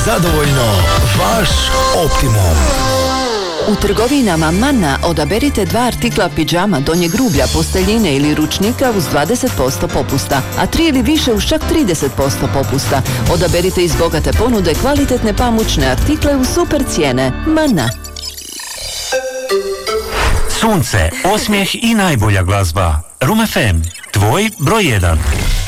Zadovoljno vaš Optimum. U trgovinama Manna odaberite 2 artikla pidžama, donjeg rublja, posteljine ili ručnika uz 20% popusta, a 3 ili više uz čak 30% popusta. Odaberite iz bogate ponude kvalitetne pamučne artikle u super cijene. Manna. Sunce, osmijeh i najbolja glazba. Room FM, tvoj broj 1.